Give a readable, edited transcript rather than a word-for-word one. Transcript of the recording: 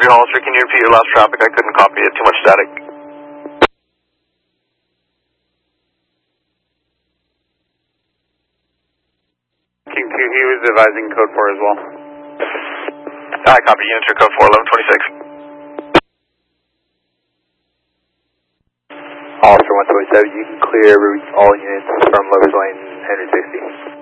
Andrew Hollister, can you repeat your last traffic? I couldn't copy it, too much static. King 2, he was advising code 4 as well. I copy, units are code 4, 1126. Officer 127, you can clear all units from Lover's Lane, Henry 60.